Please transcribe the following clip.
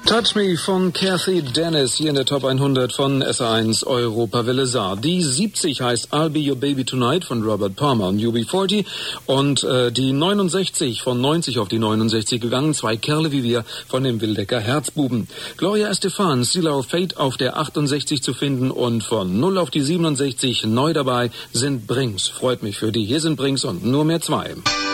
Touch Me von Kathy Dennis hier in der Top 100 von SR1 Europawelle Saar. Die 70 heißt I'll Be Your Baby Tonight von Robert Palmer und UB40 und die 69 von 90 auf die 69 gegangen, Zwei Kerle wie wir von dem Wildecker Herzbuben. Gloria Estefan, Still Our Fate auf der 68 zu finden und von 0 auf die 67 neu dabei sind Brings. Freut mich für die. Hier sind Brings und nur mehr zwei.